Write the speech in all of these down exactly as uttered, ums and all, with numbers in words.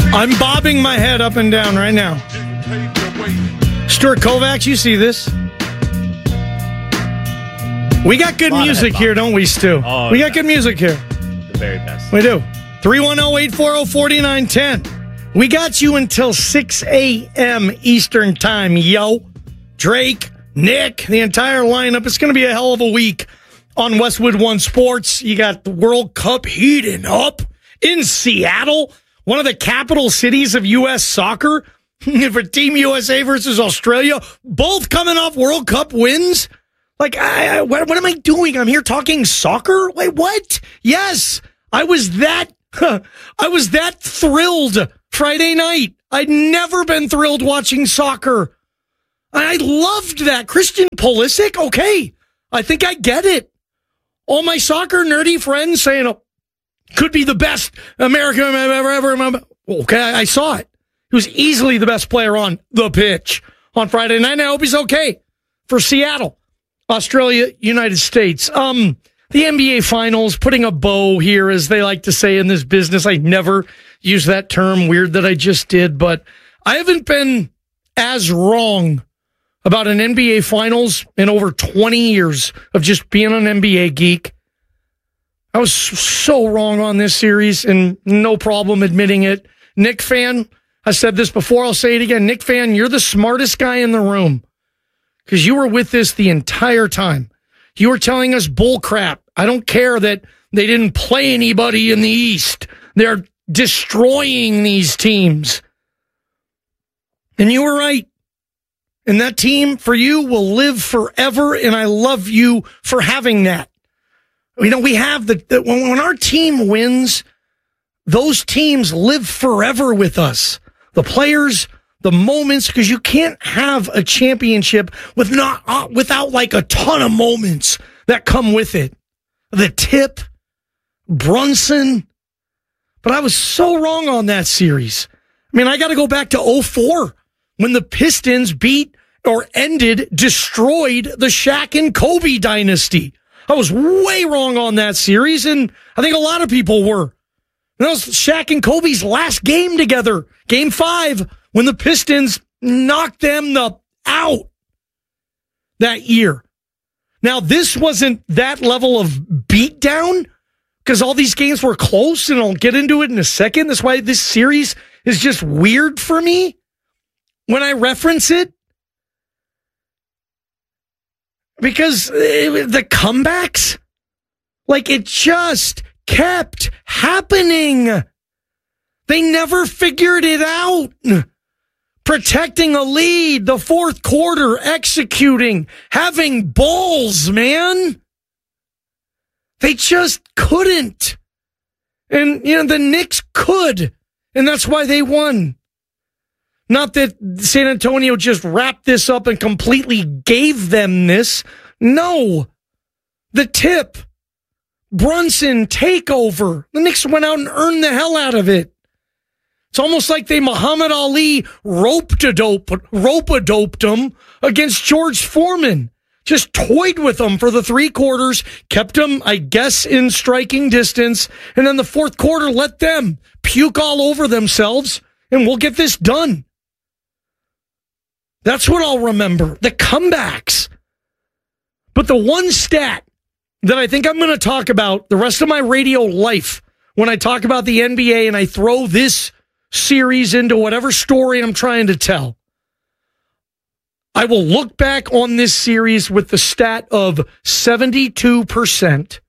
I'm bobbing my head up and down right now. Stuart Kovacs, you see this? We got good music here, don't we, Stu? Oh, we got good music here. The very best. We do. three one zero, eight four zero, four nine one zero. We got you until six a.m. Eastern time, yo. Drake, Nick, the entire lineup. It's going to be a hell of a week on Westwood One Sports. You got the World Cup heating up in Seattle, one of the capital cities of U S soccer. For Team U S A versus Australia, both coming off World Cup wins. Like, I, I, what, what am I doing? I'm here talking soccer? Wait, what? Yes, I was that, huh, I was that thrilled Friday night. I'd never been thrilled watching soccer. I loved that. Christian Pulisic, okay, I think I get it. All my soccer nerdy friends saying, oh, could be the best American ever, ever, ever. Okay, I, I saw it. He was easily the best player on the pitch on Friday night. I hope he's okay for Seattle. Australia, United States. Um, the N B A Finals, putting a bow here, as they like to say in this business. I never use that term. Weird that I just did, but I haven't been as wrong about an N B A Finals in over twenty years of just being an N B A geek. I was so wrong on this series, and no problem admitting it. Knick fan, I said this before, I'll say it again. Knick fan, you're the smartest guy in the room. Because you were with this the entire time. You were telling us bull crap. I don't care that they didn't play anybody in the East. They're destroying these teams. And you were right. And that team for you will live forever, and I love you for having that. You know, we have the, the when, when our team wins, those teams live forever with us. The players, the moments, because you can't have a championship with not uh, without like a ton of moments that come with it. The tip, Brunson, but I was so wrong on that series. I mean, I got to go back to oh four when the Pistons beat or ended, destroyed the Shaq and Kobe dynasty. I was way wrong on that series, and I think a lot of people were. That was Shaq and Kobe's last game together, game five, when the Pistons knocked them the out that year. Now, this wasn't that level of beatdown because all these games were close, and I'll get into it in a second. That's why this series is just weird for me when I reference it. Because it, the comebacks, like it just kept happening. They never figured it out. Protecting a lead, the fourth quarter, executing, having balls, man. They just couldn't. And, you know, the Knicks could. And that's why they won. Not that San Antonio just wrapped this up and completely gave them this. No. The tip. Brunson takeover. The Knicks went out and earned the hell out of it. It's almost like they Muhammad Ali rope-a-dope, rope-a-doped them against George Foreman. Just toyed with them for the three quarters, kept them, I guess, in striking distance, and then the fourth quarter let them puke all over themselves, and we'll get this done. That's what I'll remember, the comebacks. But the one stat that I think I'm going to talk about the rest of my radio life when I talk about the N B A and I throw this series into whatever story I'm trying to tell, I will look back on this series with the stat of seventy-two percent.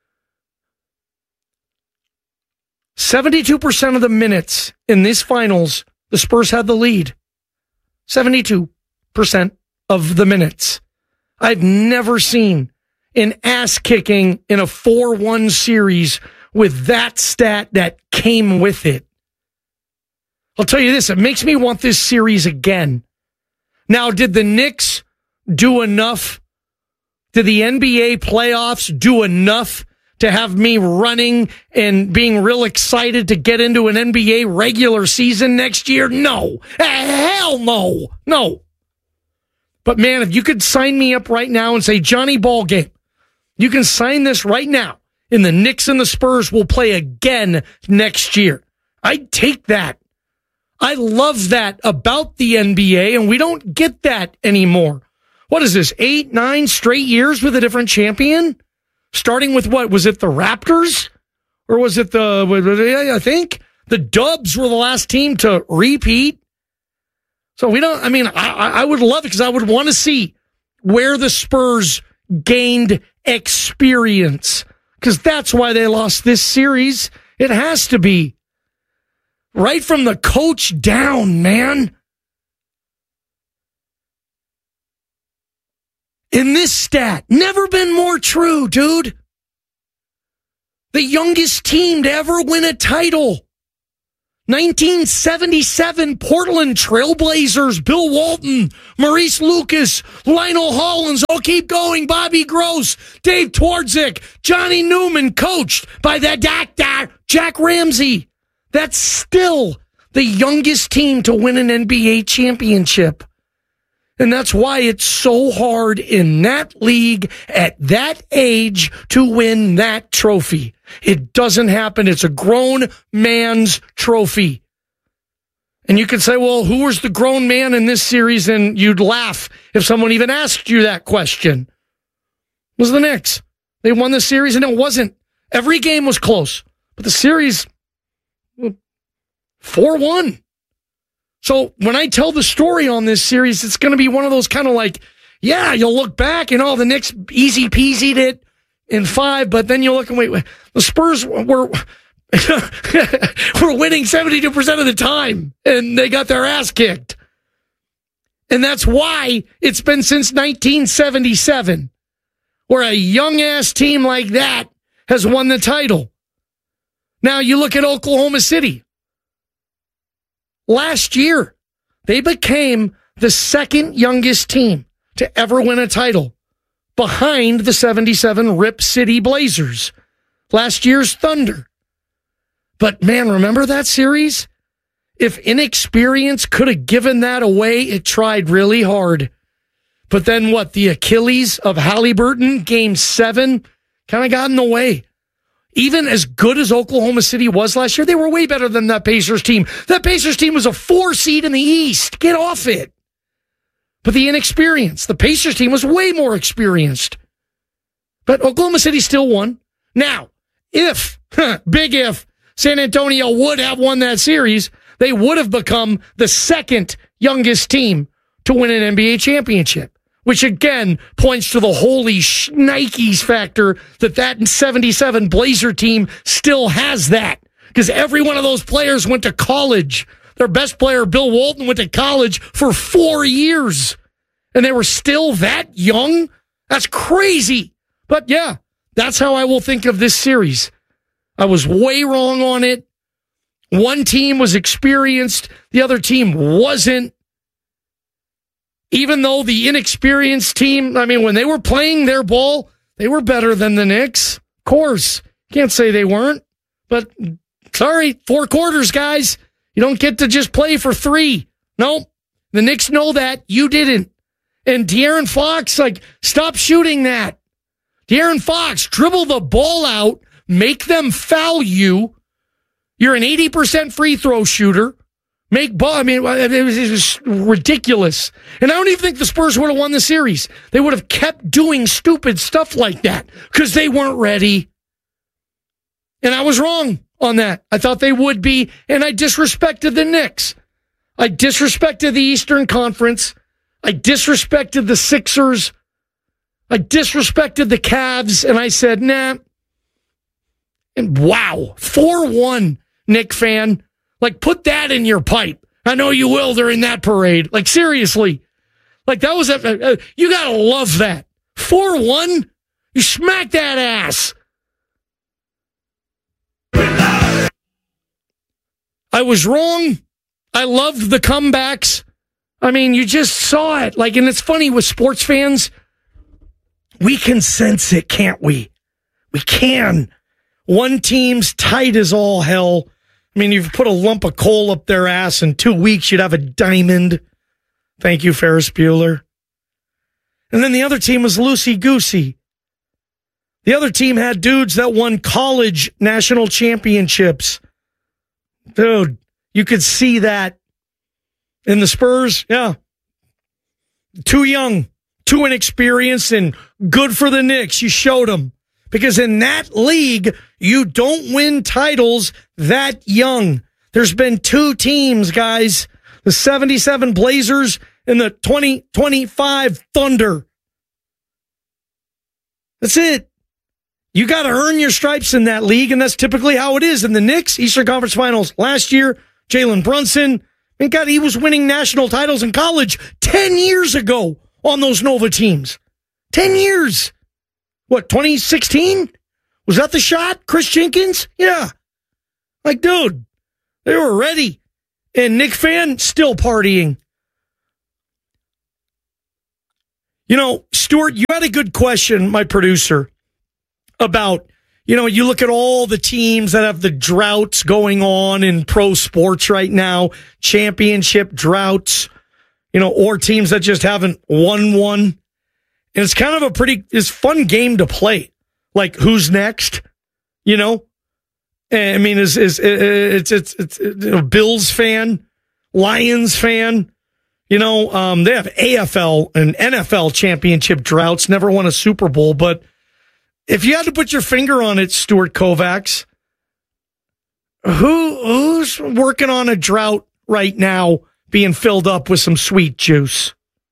seventy-two percent of the minutes in these finals, the Spurs had the lead. seventy-two percent of the minutes. I've never seen an ass-kicking in a four one series with that stat that came with it. I'll tell you this, it makes me want this series again. Now, did the Knicks do enough? Did the N B A playoffs do enough to have me running and being real excited to get into an N B A regular season next year? No. Hell no. No. But man, if you could sign me up right now and say, Johnny Ballgame, you can sign this right now, and the Knicks and the Spurs will play again next year. I'd take that. I love that about the N B A, and we don't get that anymore. What is this, eight, nine straight years with a different champion? Starting with what? Was it the Raptors? Or was it the, I think, the Dubs were the last team to repeat? So we don't, I mean, I, I would love it because I would want to see where the Spurs gained experience, because that's why they lost this series. It has to be. Right from the coach down, man. In this stat, never been more true, dude. The youngest team to ever win a title. nineteen seventy-seven Portland Trailblazers, Bill Walton, Maurice Lucas, Lionel Hollins, I'll keep going, Bobby Gross, Dave Twardzik, Johnny Newman, coached by the doctor, Jack Ramsey. That's still the youngest team to win an N B A championship. And that's why it's so hard in that league at that age to win that trophy. It doesn't happen. It's a grown man's trophy. And you could say, well, who was the grown man in this series? And you'd laugh if someone even asked you that question. It was the Knicks. They won the series, and it wasn't. Every game was close. But the series, four one. So when I tell the story on this series, it's going to be one of those kind of like, yeah, you'll look back and all oh, the Knicks easy peasied it in five, but then you look and wait, wait the Spurs were were winning seventy-two percent of the time, and they got their ass kicked. And that's why it's been since nineteen seventy-seven, where a young-ass team like that has won the title. Now you look at Oklahoma City. Last year, they became the second youngest team to ever win a title, behind the seventy-seven Rip City Blazers, last year's Thunder. But man, remember that series? If inexperience could have given that away, it tried really hard. But then what? The Achilles of Halliburton, game seven, kind of got in the way. Even as good as Oklahoma City was last year, they were way better than that Pacers team. That Pacers team was a four seed in the East. Get off it. But the inexperience, the Pacers team was way more experienced. But Oklahoma City still won. Now, if, big if, San Antonio would have won that series, they would have become the second youngest team to win an N B A championship. Which again points to the holy shnikes factor that that seventy-seven Blazer team still has that. Because every one of those players went to college. Their best player, Bill Walton, went to college for four years. And they were still that young? That's crazy. But yeah, that's how I will think of this series. I was way wrong on it. One team was experienced. The other team wasn't. Even though the inexperienced team, I mean, when they were playing their ball, they were better than the Knicks. Of course. Can't say they weren't. But, sorry, four quarters, guys. You don't get to just play for three. Nope. The Knicks know that. You didn't. And De'Aaron Fox, like, stop shooting that. De'Aaron Fox, dribble the ball out, make them foul you. You're an eighty percent free throw shooter. Make ball. I mean, it was, it was ridiculous. And I don't even think the Spurs would have won the series. They would have kept doing stupid stuff like that because they weren't ready. And I was wrong on that. I thought they would be, and I disrespected the Knicks. I disrespected the Eastern Conference. I disrespected the Sixers. I disrespected the Cavs, and I said, nah. And wow, four one, Knick fan. Like, put that in your pipe. I know you will during that parade. Like, seriously. Like, that was, a, a, you gotta love that. four one? You smack that ass. I was wrong. I loved the comebacks. I mean, you just saw it. Like, and it's funny with sports fans, we can sense it, can't we? We can. One team's tight as all hell. I mean, you've put a lump of coal up their ass in two weeks, you'd have a diamond. Thank you, Ferris Bueller. And then the other team was loosey-goosey. The other team had dudes that won college national championships. Dude, you could see that And the Spurs, yeah, too young, too inexperienced, and good for the Knicks. You showed them. Because in that league, you don't win titles that young. There's been two teams, guys, the seventy-seven Blazers and the twenty twenty-five Thunder. That's it. You got to earn your stripes in that league, and that's typically how it is. In the Knicks, Eastern Conference Finals last year, Jalen Brunson, I mean, God, he was winning national titles in college ten years ago on those Nova teams. ten years. What, twenty sixteen? Was that the shot? Chris Jenkins? Yeah. Like, dude, they were ready. And Knick fan, still partying. You know, Stuart, you had a good question, my producer, about, you know, you look at all the teams that have the droughts going on in pro sports right now, championship droughts, you know, or teams that just haven't won one. And it's kind of a pretty, it's fun game to play. Like, who's next? You know? I mean, is is it's it's it's, it's a Bills fan, Lions fan. You know, um, they have A F L and N F L championship droughts, never won a Super Bowl. But if you had to put your finger on it, Stuart Kovacs, who who's working on a drought right now being filled up with some sweet juice?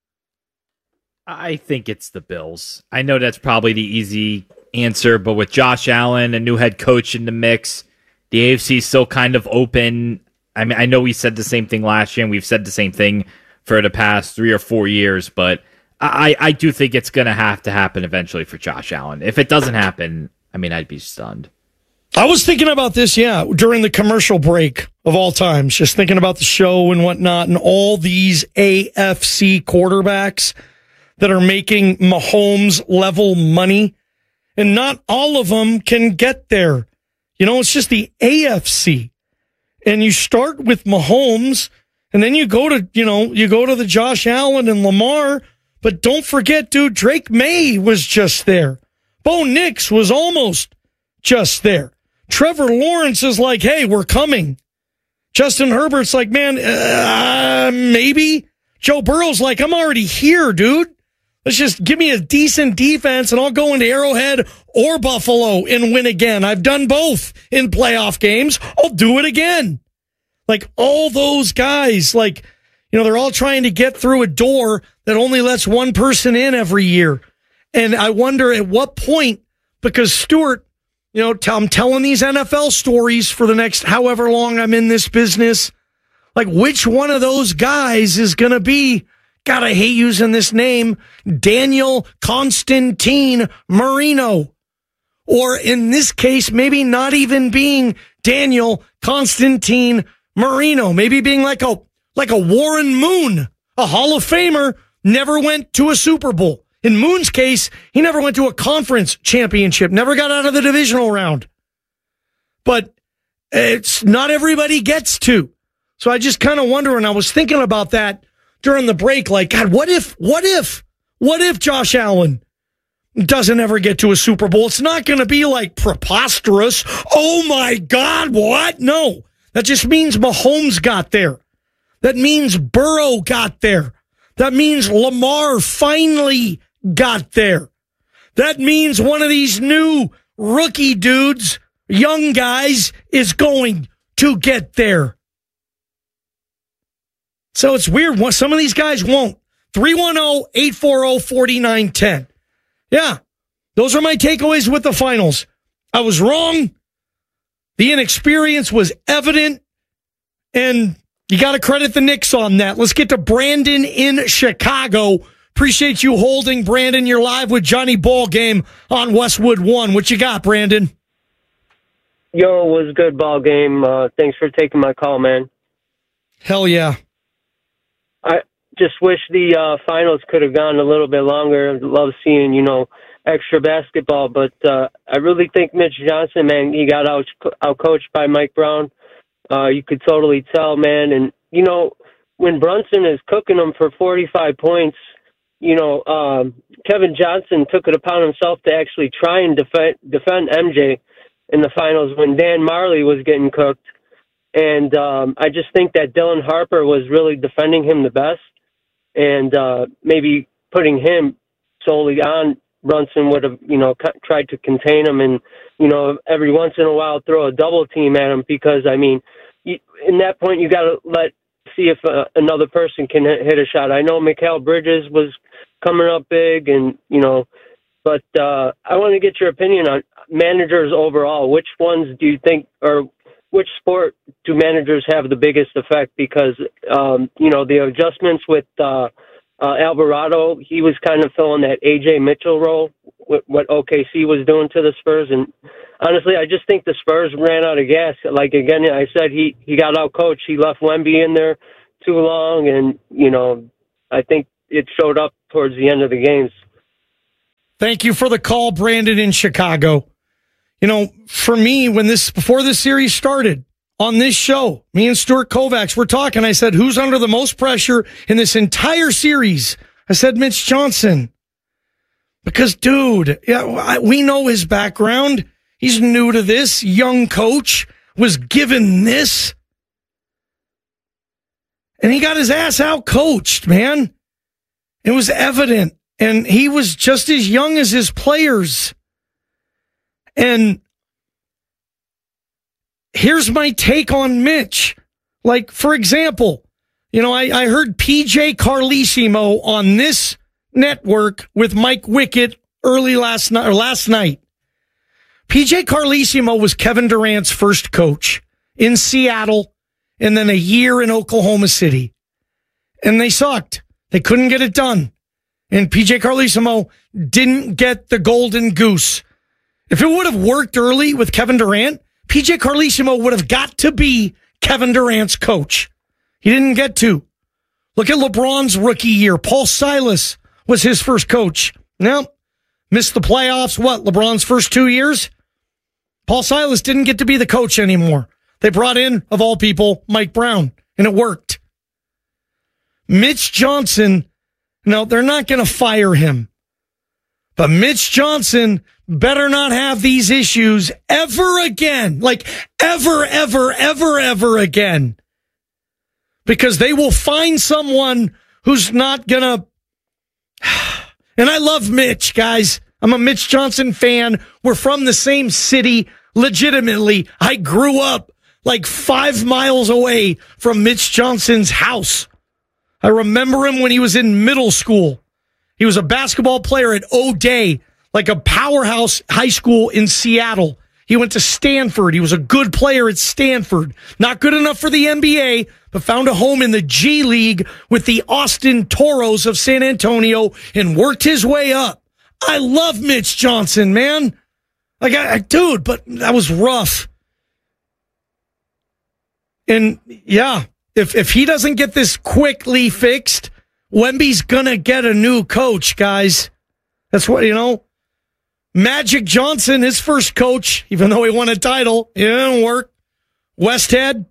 I think it's the Bills. I know that's probably the easy answer, but with Josh Allen, a new head coach in the mix, the A F C is still kind of open. I mean, I know we said the same thing last year, and we've said the same thing for the past three or four years, but I, I do think it's going to have to happen eventually for Josh Allen. If it doesn't happen, I mean, I'd be stunned. I was thinking about this, yeah, during the commercial break of all times, just thinking about the show and whatnot, and all these A F C quarterbacks that are making Mahomes-level money, and not all of them can get there. You know, it's just the A F C. And you start with Mahomes, and then you go to, you know, you go to the Josh Allen and Lamar, but don't forget, dude, Drake May was just there. Bo Nix was almost just there. Trevor Lawrence is like, hey, we're coming. Justin Herbert's like, man, uh, maybe. Joe Burrow's like, I'm already here, dude. Let's just give me a decent defense and I'll go into Arrowhead or Buffalo and win again. I've done both in playoff games. I'll do it again. Like, all those guys, like, you know, they're all trying to get through a door that only lets one person in every year. And I wonder at what point, because Stuart, you know, t- I'm telling these N F L stories for the next however long I'm in this business, like, which one of those guys is going to be, God, I hate using this name, Daniel Constantine Marino. Or in this case, maybe not even being Daniel Constantine Marino, maybe being like a like a Warren Moon, a Hall of Famer, never went to a Super Bowl. In Moon's case, he never went to a conference championship, never got out of the divisional round. But it's not everybody gets to. So I just kind of wonder, and I was thinking about that during the break, like, God, what if, what if, what if Josh Allen doesn't ever get to a Super Bowl? It's not going to be like preposterous. Oh my God, what? No, that just means Mahomes got there. That means Burrow got there. That means Lamar finally got there. That means one of these new rookie dudes, young guys, is going to get there. So it's weird. Some of these guys won't. three one zero, eight four zero, four nine one zero. Yeah, those are my takeaways with the finals. I was wrong. The inexperience was evident. And you got to credit the Knicks on that. Let's get to Brandon in Chicago. Appreciate you holding, Brandon. You're live with Johnny Ballgame on Westwood One. What you got, Brandon? Yo, it was a good ball game. Uh, thanks for taking my call, man. Hell yeah. I just wish the uh, finals could have gone a little bit longer. I love seeing, you know, extra basketball, but uh, I really think Mitch Johnson, man, he got out out coached by Mike Brown. Uh, you could totally tell, man. And, you know, when Brunson is cooking them for forty-five points, you know, um, Kevin Johnson took it upon himself to actually try and defend, defend M J in the finals when Dan Marley was getting cooked. And um, I just think that Dylan Harper was really defending him the best, and uh, maybe putting him solely on Brunson would have, you know, c- tried to contain him and, you know, every once in a while throw a double team at him because, I mean, you, in that point you got to let see if uh, another person can hit, hit a shot. I know Mikal Bridges was coming up big, and you know, but uh, I want to get your opinion on managers overall. Which ones do you think, or which sport do managers have the biggest effect? Because um, you know, the adjustments with uh, uh, Alvarado, he was kind of filling that A J Mitchell role, what O K C was doing to the Spurs, and honestly, I just think the Spurs ran out of gas. Like, again, I said he, he got out coached. He left Wemby in there too long, and, you know, I think it showed up towards the end of the games. Thank you for the call, Brandon in Chicago. You know, for me, when this, before this series started, on this show, me and Stuart Kovacs were talking. I said, who's under the most pressure in this entire series? I said, Mitch Johnson. Because, dude, yeah, we know his background. He's new to this. Young coach was given this. And he got his ass out coached, man. It was evident. And he was just as young as his players. And here's my take on Mitch. Like, for example, you know, I, I heard P J Carlesimo on this network with Mike Wickett early last night, or last night. P J Carlesimo was Kevin Durant's first coach in Seattle and then a year in Oklahoma City. And they sucked. They couldn't get it done. And P J Carlesimo didn't get the golden goose. If it would have worked early with Kevin Durant, P J Carlesimo would have got to be Kevin Durant's coach. He didn't get to. Look at LeBron's rookie year. Paul Silas was his first coach. No, missed the playoffs. What, LeBron's first two years? Paul Silas didn't get to be the coach anymore. They brought in, of all people, Mike Brown, and it worked. Mitch Johnson, no, they're not going to fire him. But Mitch Johnson better not have these issues ever again. Like, ever, ever, ever, ever again. Because they will find someone who's not going to... And I love Mitch, guys. I'm a Mitch Johnson fan. We're from the same city, legitimately. I grew up like five miles away from Mitch Johnson's house. I remember him when he was in middle school. He was a basketball player at O'Day, like a powerhouse high school in Seattle. He went to Stanford. He was a good player at Stanford. Not good enough for the N B A, but found a home in the G League with the Austin Toros of San Antonio and worked his way up. I love Mitch Johnson, man. Like, I, I dude, but that was rough. And yeah, if if he doesn't get this quickly fixed, Wemby's gonna get a new coach, guys. That's what, you know. Magic Johnson, his first coach, even though he won a title, it didn't work. Westhead.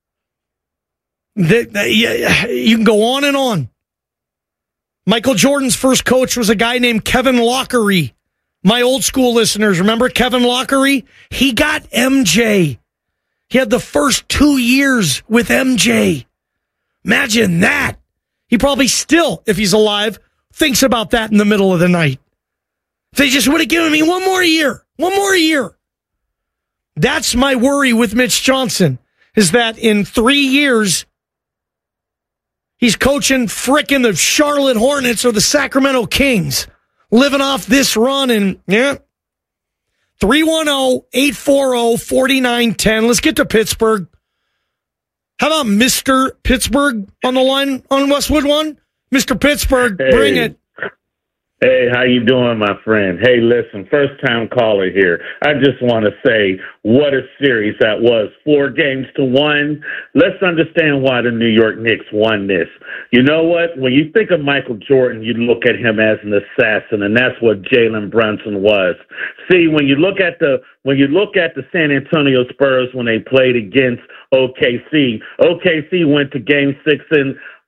They, they, yeah, you can go on and on. Michael Jordan's first coach was a guy named Kevin Lockery. My old school listeners, remember Kevin Lockery? He got M J. He had the first two years with M J. Imagine that. He probably still, if he's alive, thinks about that in the middle of the night. If they just would have given me one more year, one more year. That's my worry with Mitch Johnson, is that in three years, he's coaching frickin' the Charlotte Hornets or the Sacramento Kings, living off this run. And yeah, three one zero, eight four zero, four nine one zero. Let's get to Pittsburgh. How about Mister Pittsburgh on the line on Westwood One? Mister Pittsburgh, hey. Bring it. Hey, how you doing, my friend? Hey, listen, first-time caller here. I just want to say what a series that was. Four games to one. Let's understand why the New York Knicks won this. You know what? When you think of Michael Jordan, you look at him as an assassin, and that's what Jalen Brunson was. See, when you look at the when you look at the San Antonio Spurs when they played against O K C, O K C went to Game Six in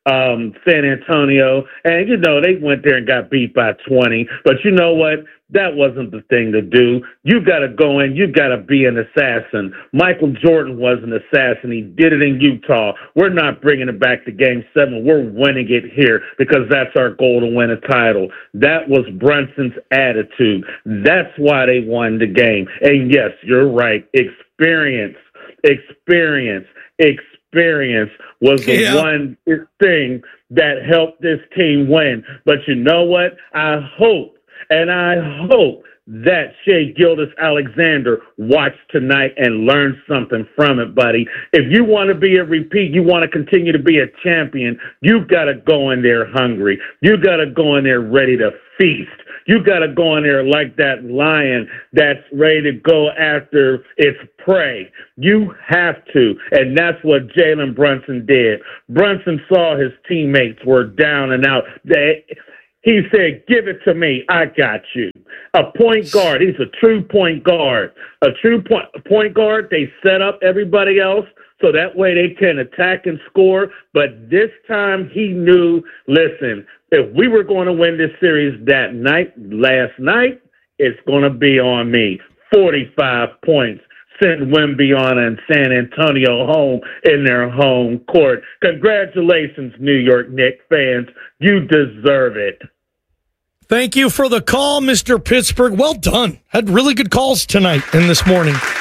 um, San Antonio, and, you know, they went there and got beat by twenty. But you know what? That wasn't the thing to do. You got to go in. You got to be an assassin. Michael Jordan was an assassin. He did it in Utah. We're not bringing it back to Game seven. We're winning it here because that's our goal, to win a title. That was Brunson's attitude. That's why they won the game. And, yes, you're right. Experience, experience, experience was the yeah. one thing that helped this team win. But you know what? I hope And I hope that Shai Gilgeous-Alexander watched tonight and learned something from it, buddy. If you want to be a repeat, you want to continue to be a champion, you've got to go in there hungry. You got to go in there ready to feast. You got to go in there like that lion that's ready to go after its prey. You have to, and that's what Jalen Brunson did. Brunson saw his teammates were down and out. They... He said, give it to me. I got you. A point guard. He's a true point guard. A true point, point guard, they set up everybody else so that way they can attack and score. But this time he knew, listen, if we were going to win this series that night, last night, it's going to be on me. forty-five points. Send Wembyana and San Antonio home in their home court. Congratulations, New York Knicks fans. You deserve it. Thank you for the call, Mister Pittsburgh. Well done. Had really good calls tonight and this morning. one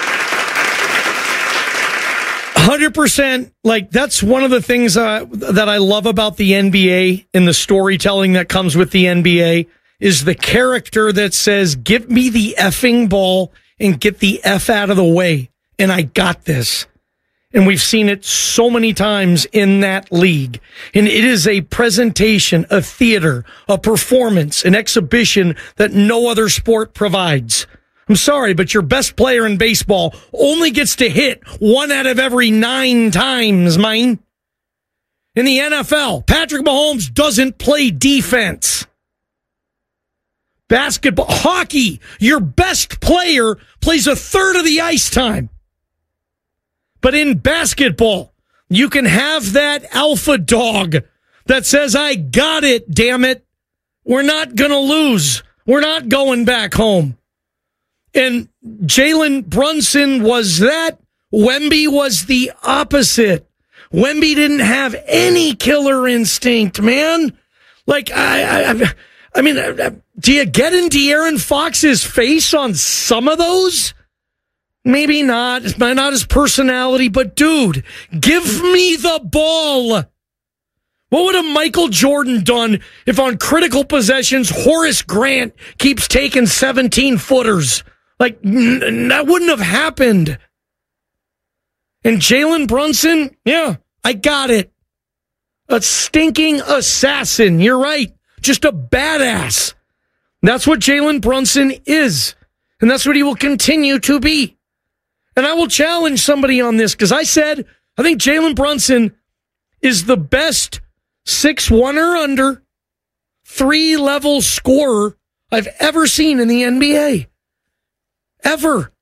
hundred percent. Like, that's one of the things uh, that I love about the N B A and the storytelling that comes with the N B A is the character that says, give me the effing ball and get the F out of the way. And I got this. And we've seen it so many times in that league. And it is a presentation, a theater, a performance, an exhibition that no other sport provides. I'm sorry, but your best player in baseball only gets to hit one out of every nine times, mine. In the N F L, Patrick Mahomes doesn't play defense. Basketball, hockey, your best player plays a third of the ice time. But in basketball, you can have that alpha dog that says, I got it, damn it. We're not going to lose. We're not going back home. And Jalen Brunson was that. Wemby was the opposite. Wemby didn't have any killer instinct, man. Like, I, I, I mean, do you get in De'Aaron Fox's face on some of those? Maybe not. It's not his personality, but dude, give me the ball. What would a Michael Jordan done if on critical possessions, Horace Grant keeps taking seventeen footers? Like, n- that wouldn't have happened. And Jalen Brunson, yeah, I got it. A stinking assassin. You're right. Just a badass. That's what Jalen Brunson is. And that's what he will continue to be. And I will challenge somebody on this because I said, I think Jalen Brunson is the best six one or under, three-level scorer I've ever seen in the N B A. Ever.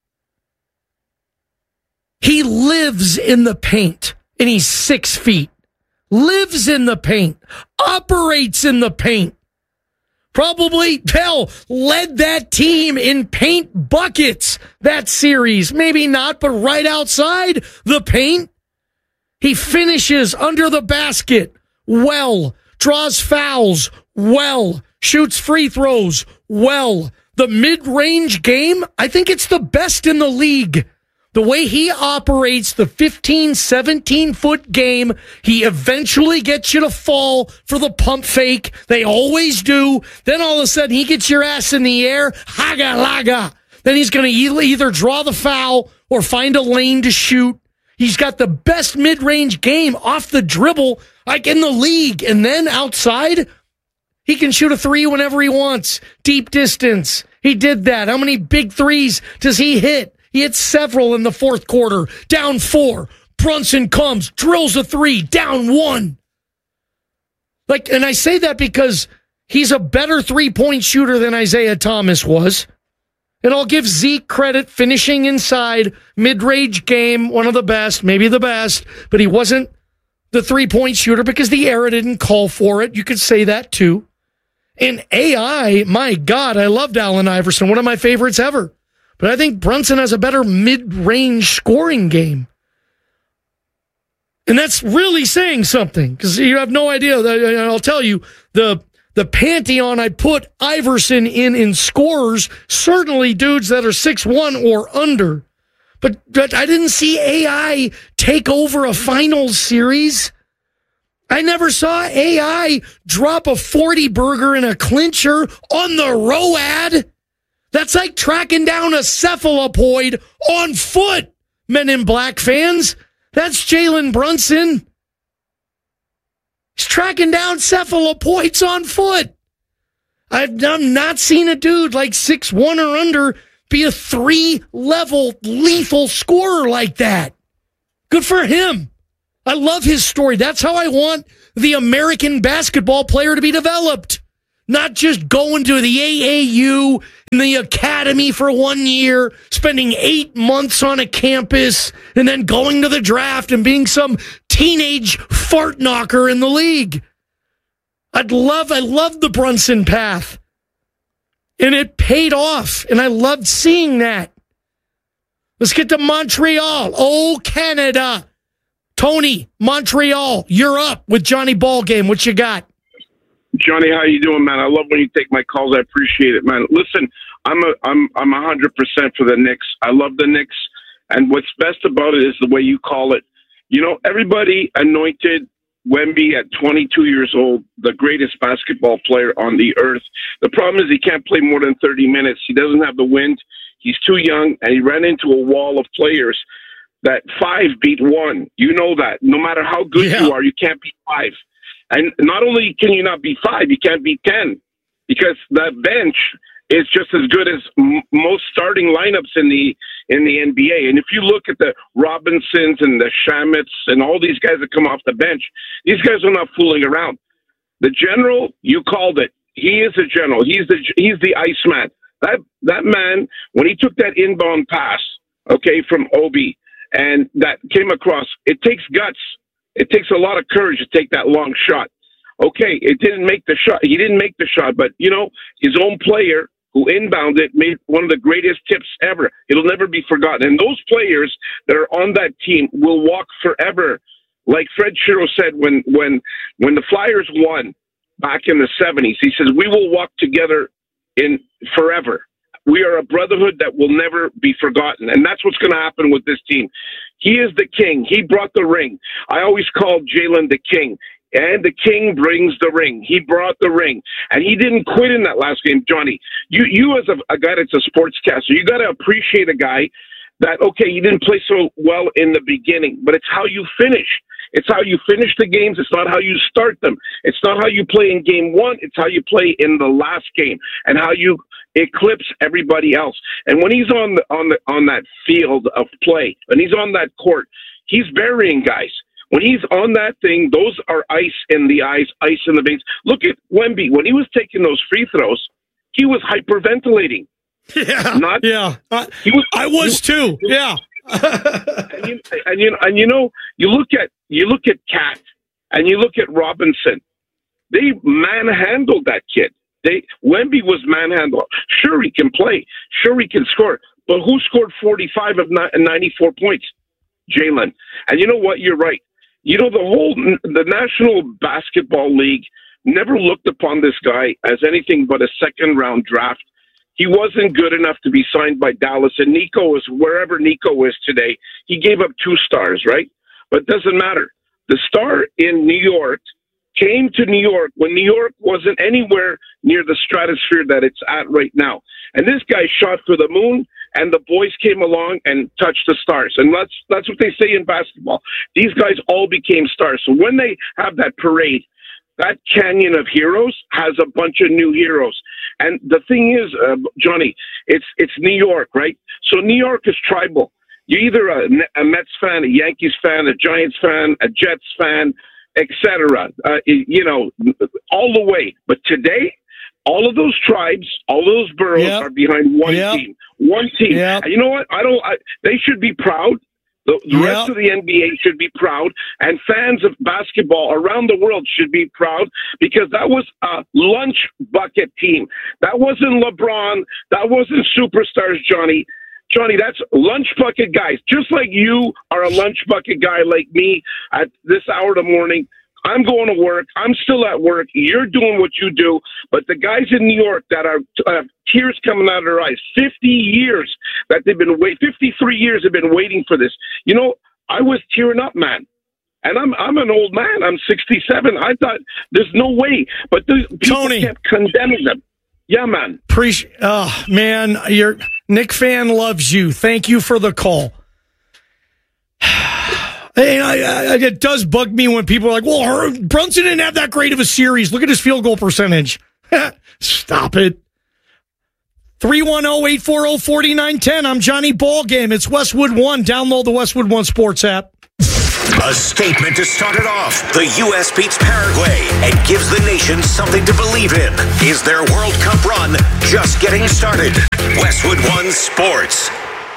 He lives in the paint, and he's six feet. Lives in the paint. Operates in the paint. Probably, hell, led that team in paint buckets that series. Maybe not, but right outside the paint. He finishes under the basket well, draws fouls well, shoots free throws well. The mid-range game, I think it's the best in the league. The way he operates the fifteen, seventeen-foot game, he eventually gets you to fall for the pump fake. They always do. Then all of a sudden, he gets your ass in the air. Haga laga. Then he's going to either draw the foul or find a lane to shoot. He's got the best mid-range game off the dribble, like in the league. And then outside, he can shoot a three whenever he wants. Deep distance. He did that. How many big threes does he hit? He hit several in the fourth quarter. Down four. Brunson comes, drills a three, down one. Like, and I say that because he's a better three-point shooter than Isaiah Thomas was. And I'll give Zeke credit finishing inside, mid-range game, one of the best, maybe the best, but he wasn't the three-point shooter because the era didn't call for it. You could say that too. And A I, my God, I loved Allen Iverson, one of my favorites ever. But I think Brunson has a better mid-range scoring game. And that's really saying something because you have no idea. I'll tell you, the the pantheon I put Iverson in in scorers, certainly dudes that are six one or under. But, but I didn't see A I take over a finals series. I never saw A I drop a forty burger in a clincher on the R O A D. That's like tracking down a cephalopoid on foot, Men in Black fans. That's Jalen Brunson. He's tracking down cephalopoids on foot. I've, I've not seen a dude like six one or under be a three-level lethal scorer like that. Good for him. I love his story. That's how I want the American basketball player to be developed. Not just going to the A A U and the academy for one year, spending eight months on a campus, and then going to the draft and being some teenage fart knocker in the league. I'd love, I love the Brunson path. And it paid off, and I loved seeing that. Let's get to Montreal. Oh, Canada. Tony, Montreal, you're up with Johnny Ballgame. What you got? Johnny, how you doing, man? I love when you take my calls. I appreciate it, man. Listen, I'm a, I'm, I'm a hundred percent for the Knicks. I love the Knicks, and what's best about it is the way you call it. You know, everybody anointed Wemby at twenty-two years old, the greatest basketball player on the earth. The problem is he can't play more than thirty minutes. He doesn't have the wind. He's too young, and he ran into a wall of players that five beat one. You know that. No matter how good yeah. you are, you can't beat five. And not only can you not beat five, you can't beat ten because that bench is just as good as m- most starting lineups in the in the N B A. And if you look at the Robinsons and the Shamits and all these guys that come off the bench, these guys are not fooling around. The general, you called it. He is a general. He's the he's the Iceman. That that man, when he took that inbound pass, okay, from Obi, and that came across, it takes guts. It takes a lot of courage to take that long shot. Okay, it didn't make the shot. He didn't make the shot, but, you know, his own player who inbounded made one of the greatest tips ever. It'll never be forgotten. And those players that are on that team will walk forever. Like Fred Shiro said when, when, when the Flyers won back in the seventies, he says, we will walk together in forever. We are a brotherhood that will never be forgotten. And that's what's going to happen with this team. He is the king. He brought the ring. I always called Jalen the king. And the king brings the ring. He brought the ring. And he didn't quit in that last game, Johnny. You you as a, a guy that's a sportscaster, you got to appreciate a guy that, okay, you didn't play so well in the beginning, but it's how you finish. It's how you finish the games. It's not how you start them. It's not how you play in game one. It's how you play in the last game and how you eclipse everybody else. And when he's on the, on the, on that field of play, and he's on that court, he's burying guys. When he's on that thing, those are ice in the eyes, ice in the veins. Look at Wemby. When he was taking those free throws, he was hyperventilating. Yeah, not, yeah. Uh, he was, I was he, too. Yeah. and, you, and you and you know you look at you look at Cat and you look at Robinson. They manhandled that kid. They Wemby was manhandled. Sure, he can play. Sure, he can score. But who scored forty-five of ninety-four points? Jalen. And you know what? You're right. You know, the whole the National Basketball League never looked upon this guy as anything but a second round draft. He wasn't good enough to be signed by Dallas, and Nico is wherever Nico is today. He gave up two stars, right? But it doesn't matter. The star in New York came to New York when New York wasn't anywhere near the stratosphere that it's at right now. And this guy shot for the moon, and the boys came along and touched the stars. And that's that's what they say in basketball. These guys all became stars. So when they have that parade, that canyon of heroes has a bunch of new heroes. And the thing is, uh, Johnny, it's it's New York, right? So New York is tribal. You're either a, a Mets fan, a Yankees fan, a Giants fan, a Jets fan, et cetera. Uh, you know, all the way. But today, all of those tribes, all those boroughs yep. are behind one yep. team. One team. Yep. And you know what? I don't. I, they should be proud The, the Yep. rest of the N B A should be proud, and fans of basketball around the world should be proud, because that was a lunch bucket team. That wasn't LeBron. That wasn't superstars, Johnny. Johnny, that's lunch bucket guys. Just like you are a lunch bucket guy like me at this hour of the morning. I'm going to work. I'm still at work. You're doing what you do. But the guys in New York that are uh, tears coming out of their eyes, fifty years that they've been waiting, fifty-three years have been waiting for this. You know, I was tearing up, man. And I'm I'm an old man. I'm sixty-seven. I thought there's no way. But the people Tony. kept condemning them. Yeah, man. Appreciate. Oh, man, your Nick fan loves you. Thank you for the call. Hey, I, I, it does bug me when people are like, well, her, Brunson didn't have that great of a series. Look at his field goal percentage. Stop it. three one zero, eight four zero, four nine one zero. I'm Johnny Ballgame. It's Westwood One. Download the Westwood One Sports app. A statement to start it off. The U S beats Paraguay and gives the nation something to believe in. Is their World Cup run just getting started? Westwood One Sports.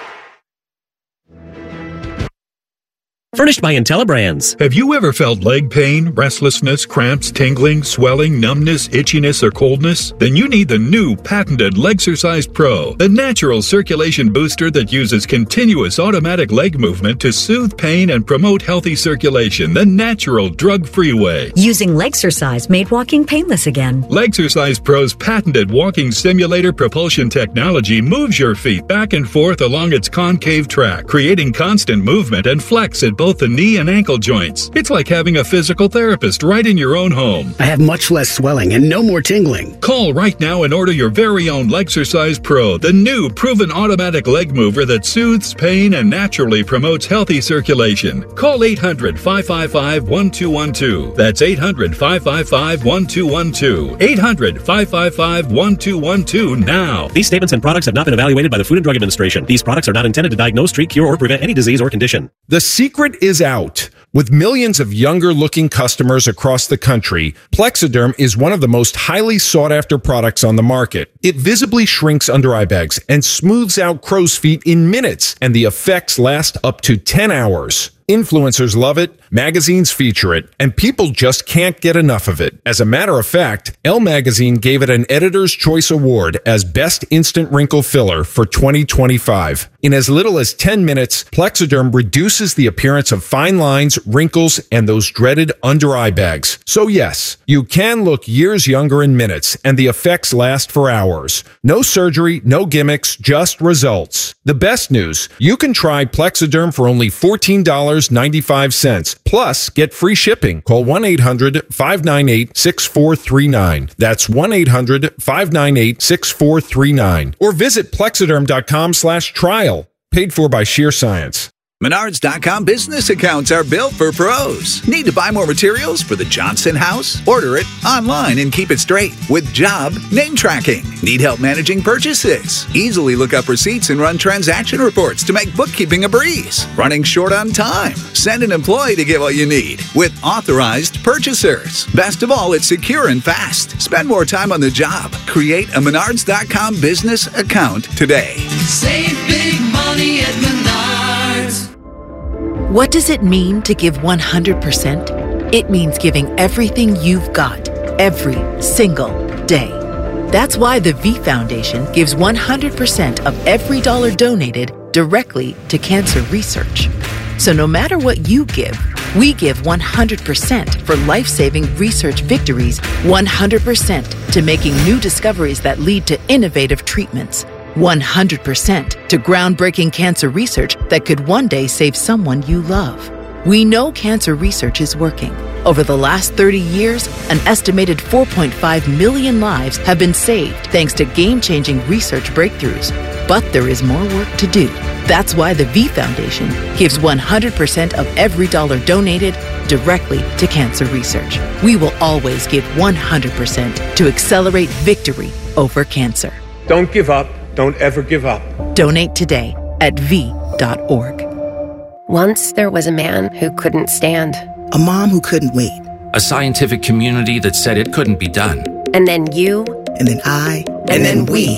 Furnished by IntelliBrands. Have you ever felt leg pain, restlessness, cramps, tingling, swelling, numbness, itchiness, or coldness? Then you need the new patented Legsercise Pro, the natural circulation booster that uses continuous automatic leg movement to soothe pain and promote healthy circulation the natural, drug-free way. Using Legsercise made walking painless again. Legsercise Pro's patented walking simulator propulsion technology moves your feet back and forth along its concave track, creating constant movement and flex at both the knee and ankle joints. It's like having a physical therapist right in your own home. I have much less swelling and no more tingling. Call right now and order your very own Legsercise Pro, the new proven automatic leg mover that soothes pain and naturally promotes healthy circulation. Call eight hundred, five five five, one two one two. That's eight hundred, five five five, one two one two. eight hundred, five five five, one two one two now. These statements and products have not been evaluated by the Food and Drug Administration. These products are not intended to diagnose, treat, cure, or prevent any disease or condition. The secret is out. With millions of younger-looking customers across the country, Plexiderm is one of the most highly sought-after products on the market. It visibly shrinks under eye bags and smooths out crow's feet in minutes, and the effects last up to ten hours. Influencers love it, magazines feature it, and people just can't get enough of it. As a matter of fact, Elle Magazine gave it an Editor's Choice Award as Best Instant Wrinkle Filler for twenty twenty-five. In as little as ten minutes, Plexiderm reduces the appearance of fine lines, wrinkles, and those dreaded under-eye bags. So yes, you can look years younger in minutes, and the effects last for hours. No surgery, no gimmicks, just results. The best news, you can try Plexiderm for only fourteen dollars and ninety-five cents. Plus, get free shipping. Call one eight hundred, five nine eight, six four three nine. That's one eight hundred, five nine eight, six four three nine. Or visit plexiderm.com slash trial. Paid for by Sheer Science. Menards dot com business accounts are built for pros. Need to buy more materials for the Johnson house? Order it online and keep it straight with job name tracking. Need help managing purchases? Easily look up receipts and run transaction reports to make bookkeeping a breeze. Running short on time? Send an employee to get what you need with authorized purchasers. Best of all, it's secure and fast. Spend more time on the job. Create a Menards dot com business account today. Save big money at Menards. What does it mean to give one hundred percent? It means giving everything you've got, every single day. That's why the V Foundation gives one hundred percent of every dollar donated directly to cancer research. So no matter what you give, we give one hundred percent for life-saving research victories, one hundred percent to making new discoveries that lead to innovative treatments, one hundred percent to groundbreaking cancer research that could one day save someone you love. We know cancer research is working. Over the last thirty years, an estimated four point five million lives have been saved thanks to game-changing research breakthroughs. But there is more work to do. That's why the V Foundation gives one hundred percent of every dollar donated directly to cancer research. We will always give one hundred percent to accelerate victory over cancer. Don't give up. Don't ever give up. Donate today at V dot org. Once there was a man who couldn't stand. A mom who couldn't wait. A scientific community that said it couldn't be done. And then you. And then I. And, and then we.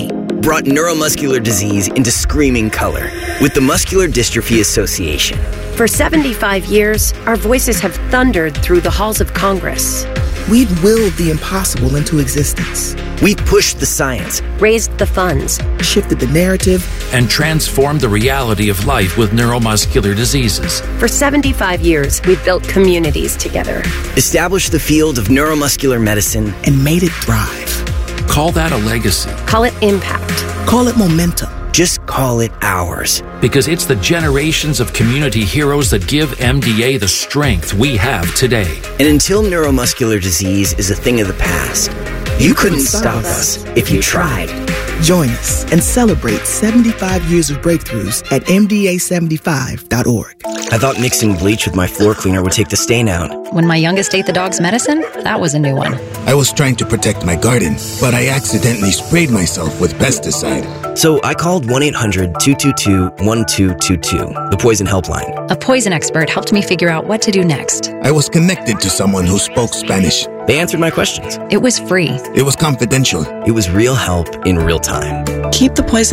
brought neuromuscular disease into screaming color with the Muscular Dystrophy Association. For seventy-five years, our voices have thundered through the halls of Congress. We've willed the impossible into existence. We've pushed the science, raised the funds, shifted the narrative, and transformed the reality of life with neuromuscular diseases. For seventy-five years, we've built communities together, established the field of neuromuscular medicine, and made it thrive. Call that a legacy. Call it impact. Call it momentum. Just call it ours. Because it's the generations of community heroes that give M D A the strength we have today. And until neuromuscular disease is a thing of the past, you, you couldn't, couldn't stop us if you tried. Join us and celebrate seventy-five years of breakthroughs at M D A seventy-five dot org. I thought mixing bleach with my floor cleaner would take the stain out. When my youngest ate the dog's medicine, that was a new one. I was trying to protect my garden, but I accidentally sprayed myself with pesticide. So I called one eight hundred two two two one two two two, the poison helpline. A poison expert helped me figure out what to do next. I was connected to someone who spoke Spanish. They answered my questions. It was free. It was confidential. It was real help in real time. Keep the poison